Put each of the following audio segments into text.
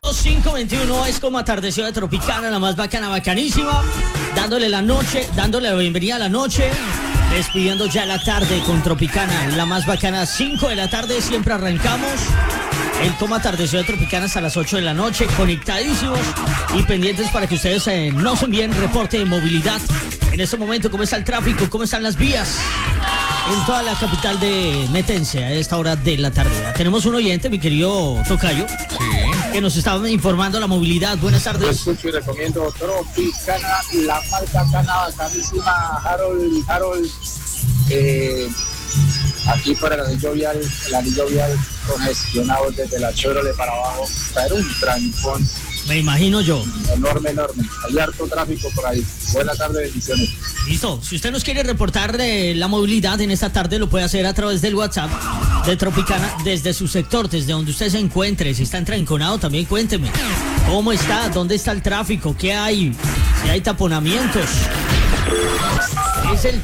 5:21 es como atardeció de Tropicana, la más bacana, bacanísima. Dándole la bienvenida a la noche. Despidiendo ya la tarde con Tropicana, la más bacana, 5 de la tarde. Siempre arrancamos el Cómo atardeció de Tropicana hasta las 8 de la noche. Conectadísimos y pendientes para que ustedes nos envíen reporte de movilidad. En este momento, ¿cómo está el tráfico? ¿Cómo están las vías? En toda la capital de Metense a esta hora de la tarde. Tenemos un oyente, mi querido Tocayo, que nos estaba informando la movilidad. Buenas tardes. Yo escucho y recomiendo Tropicana, la marca cana bacanísima, Harold. Aquí para el anillo vial congestionado desde la Chevrolet para abajo. Traer un trancón. Me imagino yo. Enorme. Hay harto tráfico por ahí. Buenas tardes, bendiciones. Listo. Si usted nos quiere reportar de la movilidad en esta tarde, lo puede hacer a través del WhatsApp de Tropicana, desde su sector, desde donde usted se encuentre. Si está entranconado, también cuénteme. ¿Cómo está? ¿Dónde está el tráfico? ¿Qué hay? Si hay taponamientos. Es el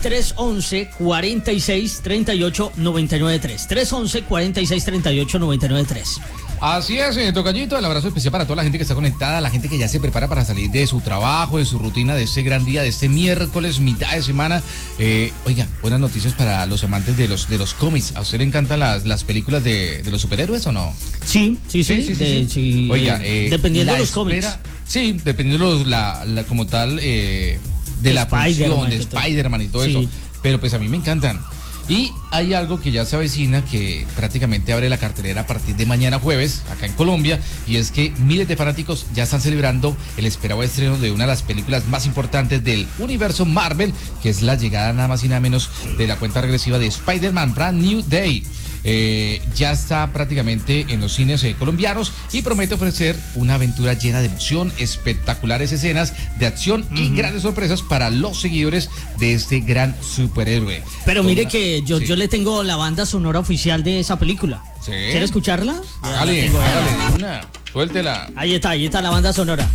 311-4638-993. 311-4638-993. Así es, Tocayito, el abrazo especial para toda la gente que está conectada, la gente que ya se prepara para salir de su trabajo, de su rutina, de este gran día, de este miércoles, mitad de semana. Oiga, buenas noticias para los amantes de los cómics. ¿A usted le encantan las películas de los superhéroes o no? Sí. Oiga, dependiendo de los cómics. Sí, dependiendo como tal de la función de Spider-Man y todo eso. Pero pues a mí me encantan. Y hay algo que ya se avecina, que prácticamente abre la cartelera a partir de mañana jueves, acá en Colombia, y es que miles de fanáticos ya están celebrando el esperado estreno de una de las películas más importantes del universo Marvel, que es la llegada nada más y nada menos de la cuenta regresiva de Spider-Man Brand New Day. Ya está prácticamente en los cines colombianos y promete ofrecer una aventura llena de emoción, espectaculares escenas de acción y grandes sorpresas para los seguidores de este gran superhéroe. Pero mire que yo le tengo la banda sonora oficial de esa película. ¿Sí? ¿Quiere escucharla? Hágale, una, suéltela. Ahí está la banda sonora.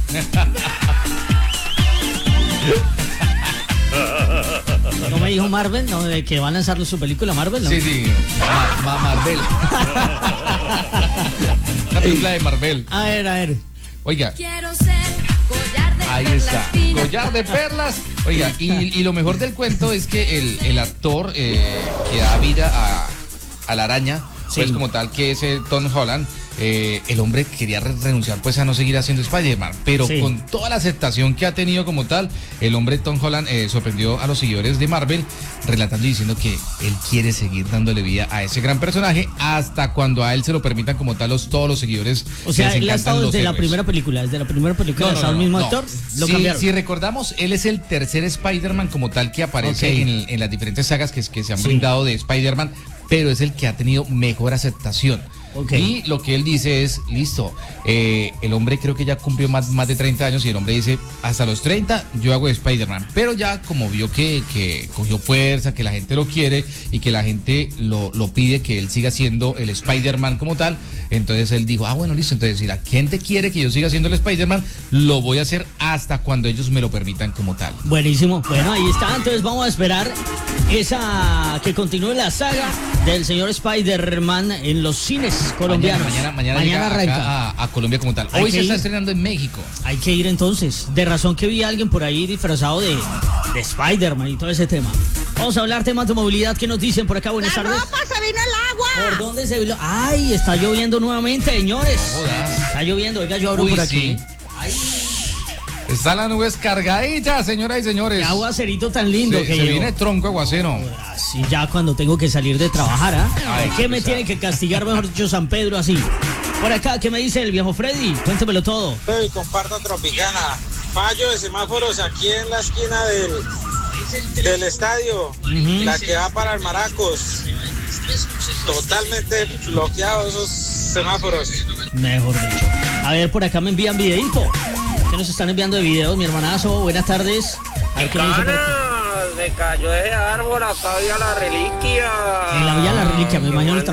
¿No me dijo Marvel? ¿No? ¿De que va a lanzar su película Marvel? ¿No? Sí. Marvel. La película de Marvel. A ver. Oiga. Quiero ser collar de ahí perlas está. finas. Collar de perlas. Oiga, y lo mejor del cuento es que el actor que da vida a la araña, pues como tal, que es Tom Holland, el hombre quería renunciar pues a no seguir haciendo Spider-Man, pero con toda la aceptación que ha tenido como tal, el hombre Tom Holland sorprendió a los seguidores de Marvel, relatando y diciendo que él quiere seguir dándole vida a ese gran personaje hasta cuando a él se lo permitan como tal todos los seguidores. O sea, él ha estado desde la primera película, ha estado el mismo actor. Lo cambiaron. Si recordamos, él es el tercer Spider-Man como tal que aparece en las diferentes sagas que se han brindado de Spider-Man, pero es el que ha tenido mejor aceptación. Y lo que él dice es, listo, el hombre creo que ya cumplió más de 30 años y el hombre dice, hasta los 30 yo hago de Spider-Man, pero ya como vio que cogió fuerza, que la gente lo quiere y que la gente lo pide que él siga siendo el Spider-Man como tal, entonces él dijo, bueno, listo, entonces si la gente quiere que yo siga siendo el Spider-Man, lo voy a hacer hasta cuando ellos me lo permitan como tal. Buenísimo, bueno, ahí está, entonces vamos a esperar que continúe la saga del señor Spider-Man en los cines colombianos. Mañana llega arranca a Colombia como tal. Hoy se está estrenando en México. Hay que ir entonces. De razón que vi a alguien por ahí disfrazado de Spider-Man y todo ese tema. Vamos a hablar temas de movilidad. ¿Qué nos dicen por acá? Buenas tardes. ¡La ropa se vino el agua! ¿Por dónde se vino? ¡Ay! Está lloviendo nuevamente, señores. No jodas. Está lloviendo. Oiga, yo abro por aquí. Ay. Están las nubes cargaditas, señoras y señores. Qué aguacerito tan lindo se viene tronco aguacero. Así ya cuando tengo que salir de trabajar, ¿qué me tiene que castigar, mejor dicho, San Pedro así? Por acá, ¿qué me dice el viejo Freddy? Cuéntemelo todo. Hey, comparta Tropicana. Fallo de semáforos aquí en la esquina del estadio. La que va para el Maracos. Totalmente bloqueados esos semáforos. Mejor dicho. A ver, por acá me envían videito. ¿Qué nos están enviando de videos, mi hermanazo? Buenas tardes. A ver, ¿qué me dice por aquí? Se cayó ese árbol, acá había la reliquia. En la Villa La Reliquia, me imagino.